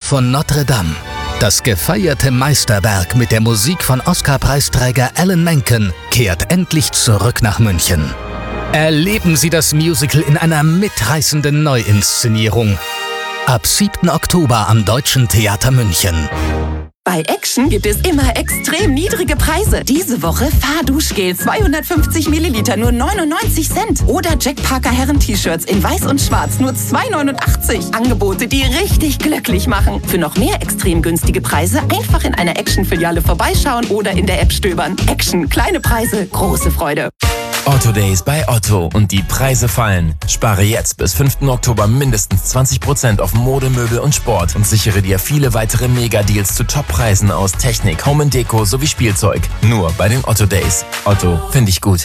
von Notre Dame. Das gefeierte Meisterwerk mit der Musik von Oscar-Preisträger Alan Menken kehrt endlich zurück nach München. Erleben Sie das Musical in einer mitreißenden Neuinszenierung. Ab 7. Oktober am Deutschen Theater München. Bei Action gibt es immer extrem niedrige Preise. Diese Woche Fahrduschgel 250 Milliliter nur 99 Cent. Oder Jack Parker Herren-T-Shirts in weiß und schwarz nur 2,89. Angebote, die richtig glücklich machen. Für noch mehr extrem günstige Preise einfach in einer Action-Filiale vorbeischauen oder in der App stöbern. Action, kleine Preise, große Freude. Otto Days bei Otto und die Preise fallen. Spare jetzt bis 5. Oktober mindestens 20% auf Mode, Möbel und Sport und sichere dir viele weitere Mega-Deals zu Top-Preisen aus Technik, Home & Deko sowie Spielzeug. Nur bei den Otto Days. Otto, finde ich gut.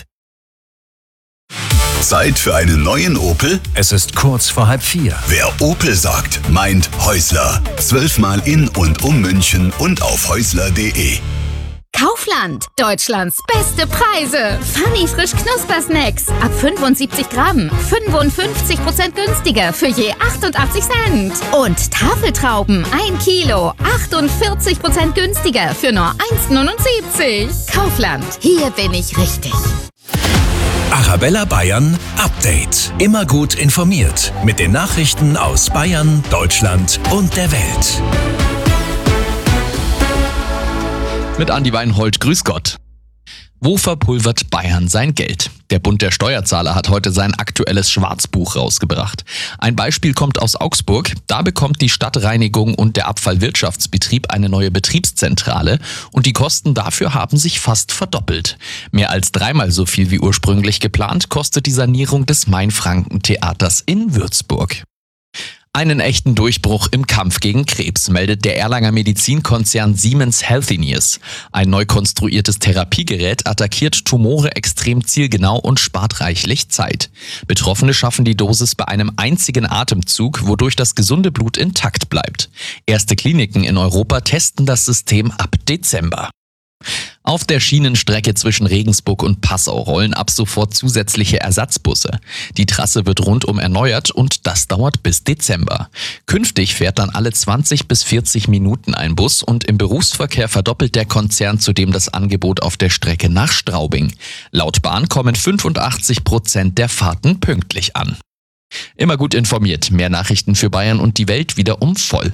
Zeit für einen neuen Opel? Es ist kurz vor 3:30. Wer Opel sagt, meint Häusler. 12-mal in und um München und auf häusler.de. Kaufland, Deutschlands beste Preise. Funny frisch Knuspersnacks ab 75 Gramm, 55% günstiger für je 88 Cent. Und Tafeltrauben 1 Kilo, 48% günstiger für nur 1,79. Kaufland, hier bin ich richtig. Arabella Bayern Update. Immer gut informiert mit den Nachrichten aus Bayern, Deutschland und der Welt. Mit Andi Weinhold, grüß Gott. Wo verpulvert Bayern sein Geld? Der Bund der Steuerzahler hat heute sein aktuelles Schwarzbuch rausgebracht. Ein Beispiel kommt aus Augsburg. Da bekommt die Stadtreinigung und der Abfallwirtschaftsbetrieb eine neue Betriebszentrale und die Kosten dafür haben sich fast verdoppelt. Mehr als 3-mal so viel wie ursprünglich geplant kostet die Sanierung des Mainfranken-Theaters in Würzburg. Einen echten Durchbruch im Kampf gegen Krebs meldet der Erlanger Medizinkonzern Siemens Healthineers. Ein neu konstruiertes Therapiegerät attackiert Tumore extrem zielgenau und spart reichlich Zeit. Betroffene schaffen die Dosis bei einem einzigen Atemzug, wodurch das gesunde Blut intakt bleibt. Erste Kliniken in Europa testen das System ab Dezember. Auf der Schienenstrecke zwischen Regensburg und Passau rollen ab sofort zusätzliche Ersatzbusse. Die Trasse wird rundum erneuert und das dauert bis Dezember. Künftig fährt dann alle 20 bis 40 Minuten ein Bus und im Berufsverkehr verdoppelt der Konzern zudem das Angebot auf der Strecke nach Straubing. Laut Bahn kommen 85% der Fahrten pünktlich an. Immer gut informiert, mehr Nachrichten für Bayern und die Welt wiederum voll.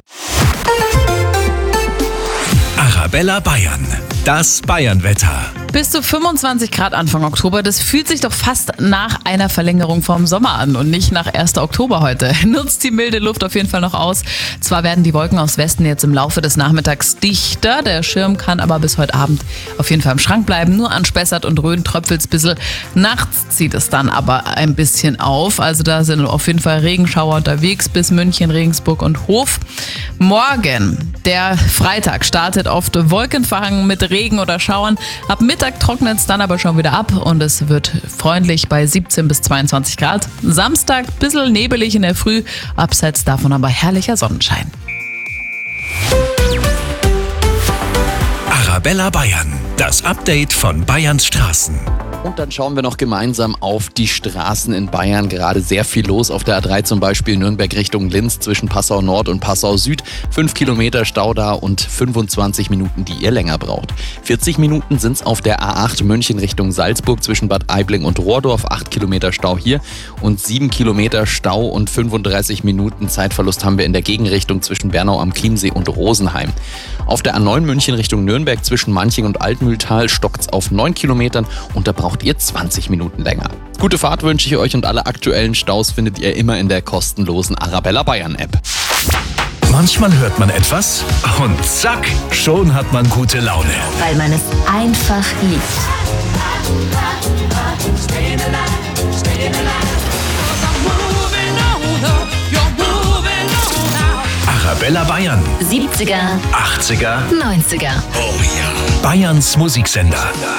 Arabella Bayern. Das Bayernwetter. Bis zu 25 Grad Anfang Oktober, das fühlt sich doch fast nach einer Verlängerung vom Sommer an und nicht nach 1. Oktober heute. Nutzt die milde Luft auf jeden Fall noch aus. Zwar werden die Wolken aus Westen jetzt im Laufe des Nachmittags dichter, der Schirm kann aber bis heute Abend auf jeden Fall im Schrank bleiben. Nur an Spessart und Rhön tröpfelt's bissl. Nachts zieht es dann aber ein bisschen auf. Also da sind auf jeden Fall Regenschauer unterwegs bis München, Regensburg und Hof. Morgen, der Freitag, startet oft wolkenverhangen mit Regen oder Schauern. Ab Mittag trocknet es dann aber schon wieder ab und es wird freundlich bei 17 bis 22 Grad. Samstag ein bisschen nebelig in der Früh, abseits davon aber herrlicher Sonnenschein. Arabella Bayern. Das Update von Bayerns Straßen. Und dann schauen wir noch gemeinsam auf die Straßen in Bayern. Gerade sehr viel los auf der A3, zum Beispiel Nürnberg Richtung Linz zwischen Passau Nord und Passau Süd. 5 Kilometer Stau da und 25 Minuten, die ihr länger braucht. 40 Minuten sind es auf der A8 München Richtung Salzburg zwischen Bad Aibling und Rohrdorf. 8 Kilometer Stau hier und 7 Kilometer Stau und 35 Minuten Zeitverlust haben wir in der Gegenrichtung zwischen Bernau am Chiemsee und Rosenheim. Auf der A9 München Richtung Nürnberg zwischen Manching und Altmühltal stockt's auf 9 Kilometern und da braucht ihr 20 Minuten länger. Gute Fahrt wünsche ich euch und alle aktuellen Staus findet ihr immer in der kostenlosen Arabella Bayern App. Manchmal hört man etwas und zack, schon hat man gute Laune. Weil man es einfach liebt. Arabella Bayern. 70er, 80er, 90er. oh ja. Bayerns Musiksender.